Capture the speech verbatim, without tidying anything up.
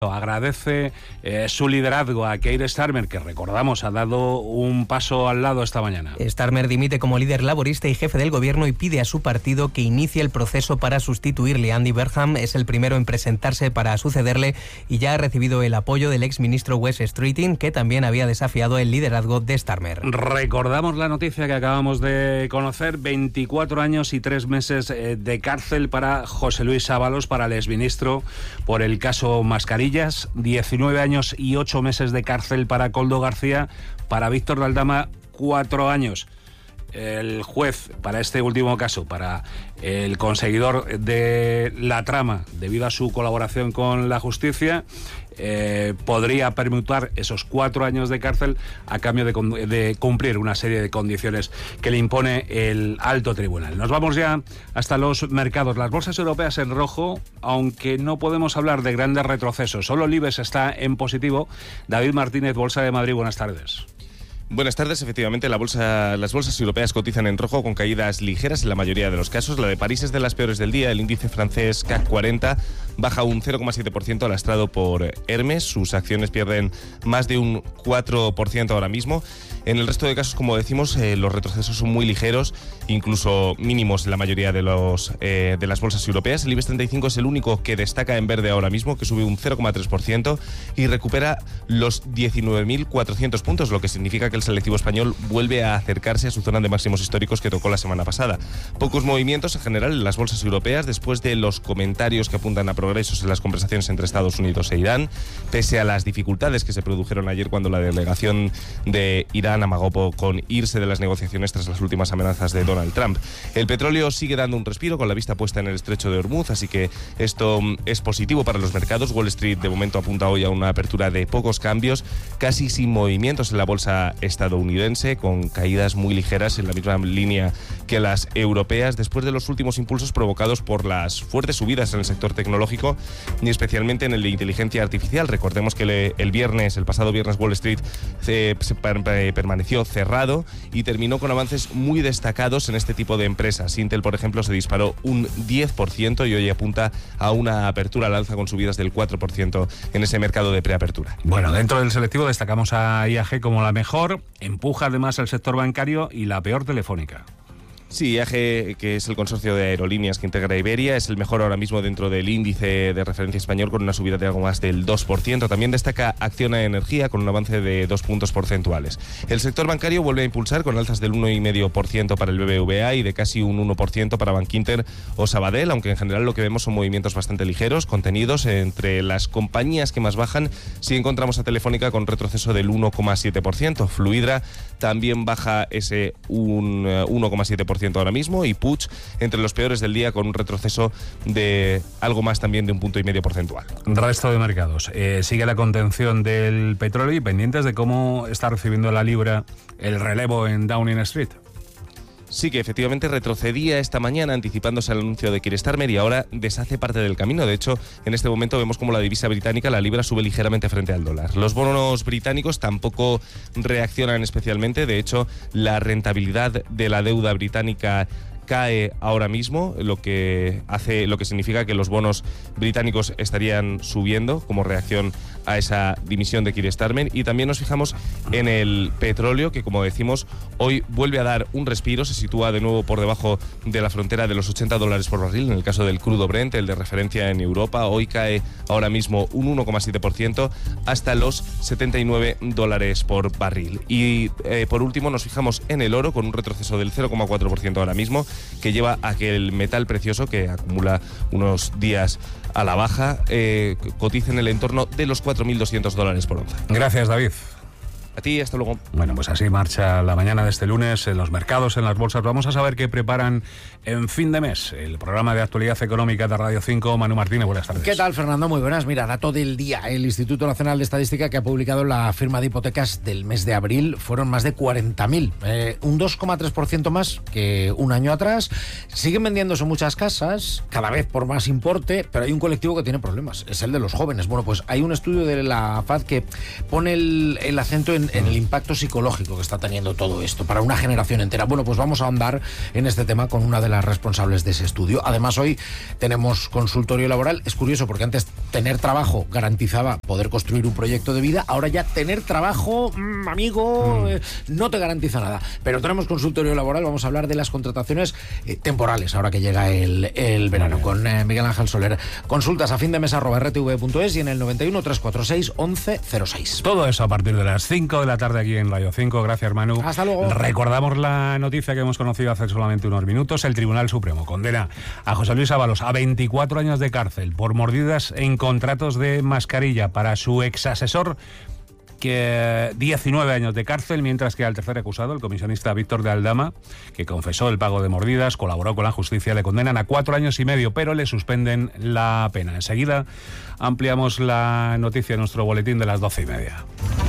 Agradece eh, su liderazgo a Keir Starmer, que recordamos ha dado un paso al lado esta mañana. Starmer dimite como líder laborista y jefe del gobierno y pide a su partido que inicie el proceso para sustituirle. Andy Burnham es el primero en presentarse para sucederle y ya ha recibido el apoyo del exministro Wes Streeting, que también había desafiado el liderazgo de Starmer. Recordamos la noticia que acabamos de conocer: veinticuatro años y tres meses eh, de cárcel para José Luis Ábalos, para el exministro, por el caso Mascarilla. diecinueve años y ocho meses de cárcel para Koldo García, para Víctor de Aldama cuatro años. El juez, para este último caso, para el conseguidor de la trama, debido a su colaboración con la justicia, eh, podría permutar esos cuatro años de cárcel a cambio de, de cumplir una serie de condiciones que le impone el alto tribunal. Nos vamos ya hasta los mercados. Las bolsas europeas en rojo, aunque no podemos hablar de grandes retrocesos. Solo el IBEX está en positivo. David Martínez, Bolsa de Madrid, buenas tardes. Buenas tardes. Efectivamente, la bolsa, las bolsas europeas cotizan en rojo con caídas ligeras en la mayoría de los casos. La de París es de las peores del día. El índice francés C A C cuarenta baja un cero coma siete por ciento lastrado por Hermes. Sus acciones pierden más de un cuatro por ciento ahora mismo. En el resto de casos, como decimos, eh, los retrocesos son muy ligeros, incluso mínimos en la mayoría de, los, eh, de las bolsas europeas. El IBEX treinta y cinco es el único que destaca en verde ahora mismo, que sube un cero coma tres por ciento y recupera los diecinueve mil cuatrocientos puntos, lo que significa que el selectivo español vuelve a acercarse a su zona de máximos históricos que tocó la semana pasada. Pocos movimientos en general en las bolsas europeas después de los comentarios que apuntan a progresos en las conversaciones entre Estados Unidos e Irán, pese a las dificultades que se produjeron ayer cuando la delegación de Irán amagó con irse de las negociaciones tras las últimas amenazas de Donald Trump. El petróleo sigue dando un respiro con la vista puesta en el estrecho de Hormuz, así que esto es positivo para los mercados. Wall Street de momento apunta hoy a una apertura de pocos cambios, casi sin movimientos en la bolsa estadounidense, con caídas muy ligeras en la misma línea que las europeas, después de los últimos impulsos provocados por las fuertes subidas en el sector tecnológico y especialmente en el de inteligencia artificial. Recordemos que le, el viernes, el pasado viernes, Wall Street se, se per, per, permaneció cerrado y terminó con avances muy destacados en este tipo de empresas. Intel, por ejemplo, se disparó un diez por ciento y hoy apunta a una apertura al alza con subidas del cuatro por ciento en ese mercado de preapertura. Bueno, dentro del selectivo destacamos a I A G como la mejor, empuja además el sector bancario y la peor Telefónica. Sí, I A G, que es el consorcio de aerolíneas que integra Iberia, es el mejor ahora mismo dentro del índice de referencia español, con una subida de algo más del dos por ciento. También destaca Acciona Energía con un avance de dos puntos porcentuales. El sector bancario vuelve a impulsar con alzas del uno coma cinco por ciento para el B B V A y de casi un uno por ciento para Bankinter o Sabadell, aunque en general lo que vemos son movimientos bastante ligeros, contenidos. Entre las compañías que más bajan, sí encontramos a Telefónica con retroceso del uno coma siete por ciento. Fluidra también baja ese un uno coma siete por ciento ahora mismo, y Puig entre los peores del día con un retroceso de algo más también de un punto y medio porcentual. Resto de mercados. Eh, sigue la contención del petróleo y pendientes de cómo está recibiendo la libra el relevo en Downing Street. Sí, que efectivamente retrocedía esta mañana anticipándose al anuncio de Keir Starmer y ahora deshace parte del camino. De hecho, en este momento vemos como la divisa británica, la libra, sube ligeramente frente al dólar. Los bonos británicos tampoco reaccionan especialmente. De hecho, la rentabilidad de la deuda británica cae ahora mismo, lo que hace, lo que significa que los bonos británicos estarían subiendo como reacción a esa dimisión de Keir Starmer. Y también nos fijamos en el petróleo, que como decimos, hoy vuelve a dar un respiro, se sitúa de nuevo por debajo de la frontera de los ochenta dólares por barril, en el caso del crudo Brent, el de referencia en Europa. Hoy cae ahora mismo un uno coma siete por ciento hasta los setenta y nueve dólares por barril. Y eh, por último nos fijamos en el oro, con un retroceso del cero coma cuatro por ciento ahora mismo, que lleva a que el metal precioso, que acumula unos días a la baja, eh, cotice en el entorno de los cuatro mil doscientos dólares por onza. Gracias, David. A ti, hasta luego. Bueno, pues así marcha la mañana de este lunes en los mercados, en las bolsas. Vamos a saber qué preparan en fin de mes. El programa de actualidad económica de Radio cinco. Manu Martínez, buenas tardes. ¿Qué tal, Fernando? Muy buenas. Mira, dato del día. El Instituto Nacional de Estadística, que ha publicado la firma de hipotecas del mes de abril, fueron más de cuarenta mil. Eh, un dos coma tres por ciento más que un año atrás. Siguen vendiéndose muchas casas, cada vez por más importe, pero hay un colectivo que tiene problemas. Es el de los jóvenes. Bueno, pues hay un estudio de la F A D que pone el, el acento en, en el impacto psicológico que está teniendo todo esto para una generación entera. Bueno, pues vamos a ahondar en este tema con una de las responsables de ese estudio. Además, hoy tenemos consultorio laboral. Es curioso porque antes tener trabajo garantizaba poder construir un proyecto de vida, ahora ya tener trabajo, mmm, amigo, mm. eh, no te garantiza nada. Pero tenemos consultorio laboral, vamos a hablar de las contrataciones eh, temporales, ahora que llega el, el verano, con eh, Miguel Ángel Soler. Consultas a fin de mes arroba r t v punto es y en el noventa y uno, trescientos cuarenta y seis, once cero seis. Todo eso a partir de las cinco de la tarde aquí en Radio cinco. Gracias, Manu. Hasta luego. Recordamos la noticia que hemos conocido hace solamente unos minutos. El Tribunal Supremo condena a José Luis Ábalos a veinticuatro años de cárcel por mordidas en contratos de mascarilla. Para su exasesor, que diecinueve años de cárcel, mientras que al tercer acusado, el comisionista Víctor de Aldama, que confesó el pago de mordidas, colaboró con la justicia, le condenan a cuatro años y medio, pero le suspenden la pena. Enseguida ampliamos la noticia en nuestro boletín de las doce y media.